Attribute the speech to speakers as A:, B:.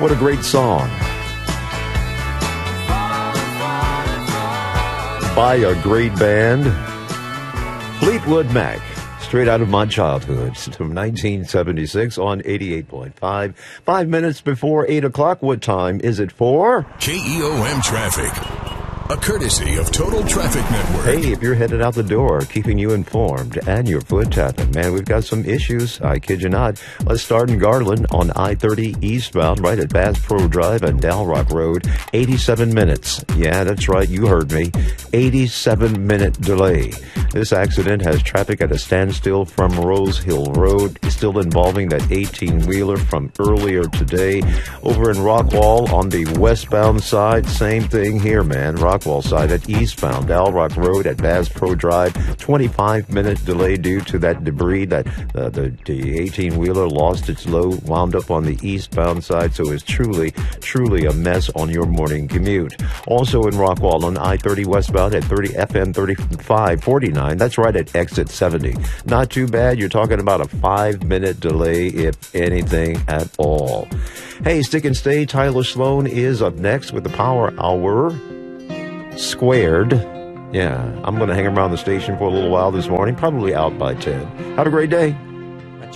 A: What a great song by a great band, Fleetwood Mac. Straight out of my childhood, from 1976 on 88.5. 5 minutes before 8 o'clock. What time is it for?
B: KEOM Traffic, a courtesy of Total Traffic Network.
A: Hey, if you're headed out the door, keeping you informed and your foot tapping. Man, we've got some issues. I kid you not. Let's start in Garland on I-30 eastbound, right at Bass Pro Drive and Dalrock Road. 87 minutes. Yeah, that's right. You heard me. 87-minute delay. This accident has traffic at a standstill from Rose Hill Road, still involving that 18-wheeler from earlier today. Over in Rockwall on the westbound side, same thing here, man. Rockwall side at eastbound Dalrock Road at Bass Pro Drive, 25-minute delay due to that debris that the 18-wheeler lost its load, wound up on the eastbound side, so it's truly a mess on your morning commute. Also in Rockwall on I-30 westbound at 30 FM 3549. That's right at exit 70. Not too bad. You're talking about a 5-minute delay, if anything at all. Hey, stick and stay. Tyler Sloan is up next with the Power Hour Squared. Yeah, I'm going to hang around the station for a little while this morning, probably out by 10. Have a great day.